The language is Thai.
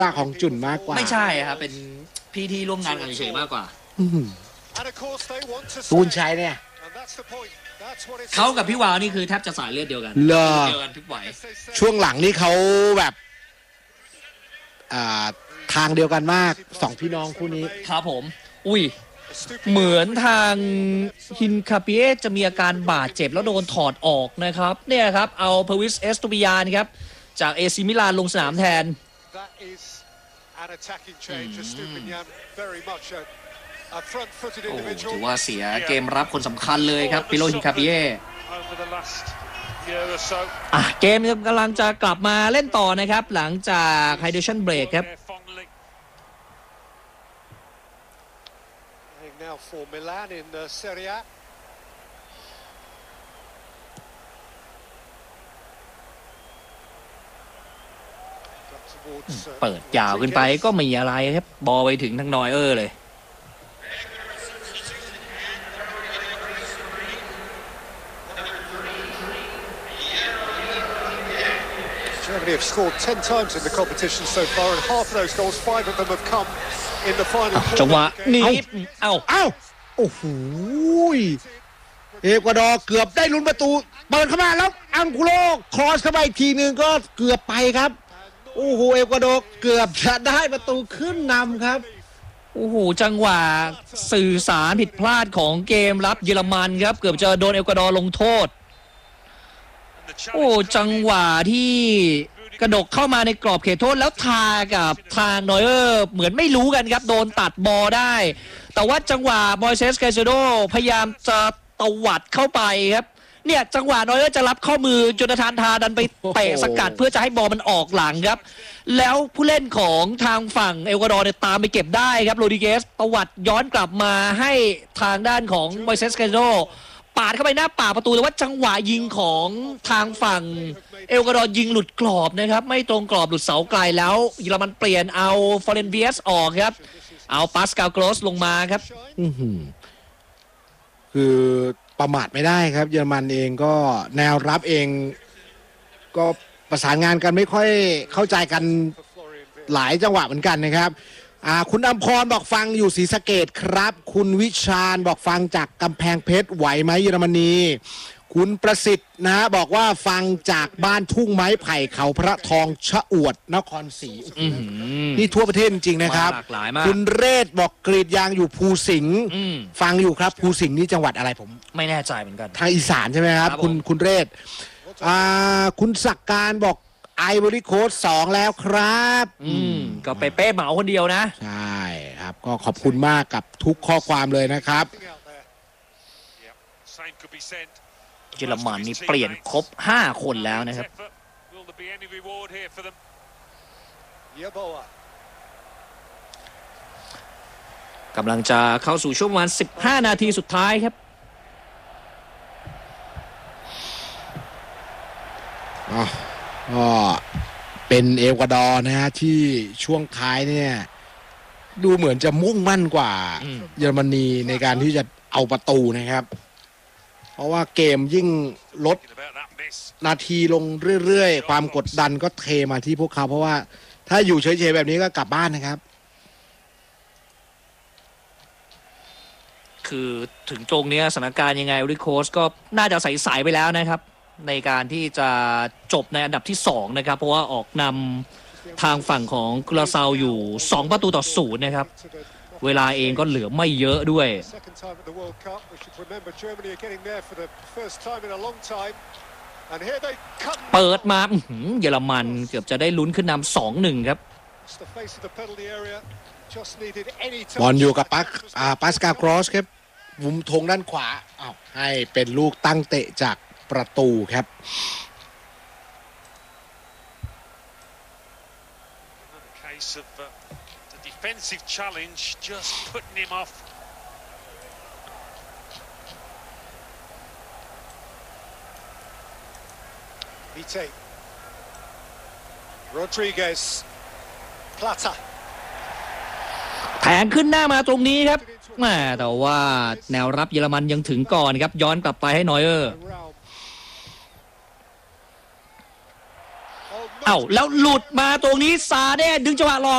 ตาของจุนมากกว่าไม่ใช่ครับเป็นพี่ที่ร่วมงานกันเฉยๆมากกว่าตูนชัยเนี่ยเขากับพี่วาวนี่คือแทบจะสายเลือดเดียวกันเลอเดียวกันทุกวัยช่วงหลังนี่เขาแบบทางเดียวกันมากสองพี่น้องคู่นี้ครับผมอุ้ยเหมือนทางฮินคาเปียจะมีอาการบาดเจ็บแล้วโดนถอดออกนะครับเนี่ยครับเอาเพวิสเอสตูปิยานครับจากเอซิมิลานลงสนามแทนโอ้ถือว่าเสียเกมรับคนสำคัญเลยครับปิโลฮินคาเปียเกมกำลังจะกลับมาเล่นต่อนะครับหลังจากไฮเดรชั่นเบรกครับ for Milan in Serie A. เปิดยาวขึ้นไปก็มีอะไรครับบอลไปถึงทางนอยเออร์เลย Germany have scored 10 times in the competition so far, and half of those goals, 5 of them have come in the final quarter. จังหวะนี้โอ้โหเอกวาดอร์เกือบได้ลุ้นประตูเปิดเข้ามาแล้วอังกุโลครอสเข้าไปอีกทีนึงก็เกือบไปครับโอ้โหเอกวาดอร์เกือบจะได้ประตูขึ้นนำครับโอ้โหจังหวะสื่อสารผิดพลาดของเกมรับเยอรมันครับเกือบจะโดนเอกวาดอร์ลงโทษโอ้จังหวะที่กระดกเข้ามาในกรอบเขตโทษแล้วทากับทางนอยเออร์เหมือนไม่รู้กันครับโดนตัดบอลได้แต่ว่าจังหวะมอยเซสไกเซโดพยายามจะตวัดเข้าไปครับเนี่ยจังหวะนอยเออร์จะรับข้อมือโจนาธานทาดันไปเตะสกัดเพื่อจะให้บอลมันออกหลังครับแล้วผู้เล่นของทางฝั่งเอกวาดอร์เนี่ยตามไปเก็บได้ครับโรดิเกสตวัดย้อนกลับมาให้ทางด้านของมอยเซสไกเซโดปาดเข้าไปหน้าป่าประตูแต่ว่าจังหวะยิงของทางฝั่งเอลกวาดอร์ยิงหลุดกรอบนะครับไม่ตรงกรอบหลุดเสาไกลแล้วเยอรมันเปลี่ยนเอาฟอเรนเบียสออกครับเอาปาสกาลโกรสลงมาครับคือประมาทไม่ได้ครับเยอรมันเองก็แนวรับเองก็ประสานงานกันไม่ค่อยเข้าใจกันหลายจังหวะเหมือนกันนะครับคุณอำพรบอกฟังอยู่ศรีสะเกษครับคุณวิชาญบอกฟังจากกำแพงเพชรไหวไหมเยอรมนีคุณประสิทธิ์นะบอกว่าฟังจากบ้านทุ่งไม้ไผ่เขาพระทองชะอวดนครศรีนี่ทั่วประเทศจริงๆนะครับคุณเรศบอกกรีดยางอยู่ภูสิงห์ฟังอยู่ครับภูสิงห์นี่จังหวัดอะไรผมไม่แน่ใจเหมือนกันทางอีสานใช่ไหมครับคุณเรศคุณศักดิ์การบอกไอวอรี่โค้ด2แล้วครับก็เป๊ะเหมาคนเดียวนะใช่ครับก็ขอบคุณมากกับทุกข้อความเลยนะครับเยอรมันนี่เปลี่ยนครบ5คนแล้วนะครับกำลังจะเข้าสู่ช่วงวัน15นาทีสุดท้ายครับก็เป็นเอกวาดอร์นะฮะที่ช่วงท้ายเนี่ยดูเหมือนจะมุ่งมั่นกว่าเยอรมนีในการที่จะเอาประตูนะครับเพราะว่าเกมยิ่งลดนาทีลงเรื่อยๆความกดดันก็เทมาที่พวกเขาเพราะว่าถ้าอยู่เฉยๆแบบนี้ก็กลับบ้านนะครับคือถึงตรงนี้สถานการณ์ยังไงริโคสก็น่าจะใสๆไปแล้วนะครับในการที่จะจบในอันดับที่2นะครับเพราะว่าออกนำทางฝั่งของกุราซาวอยู่2-0นะครับเวลาเองก็เหลือไม่เยอะด้วยเปิดมาเยอรมันเกือบจะได้ลุ้นขึ้นนำ 2-1 ครับบอลอยู่กับปาสกาล กรอสครับมุมธงด้านขวาให้เป็นลูกตั้งเตะจากประตูครับ defensive challenge just putting him off. Vite Rodriguez Plata แทงขึ้นหน้ามาตรงนี้ครับแต่ว่าแนวรับเยอรมันยังถึงก่อนครับย้อนกลับไปให้นอยเออร์แล้วหลุดมาตรงนี้ซาเน่ดึงจังหวะรอ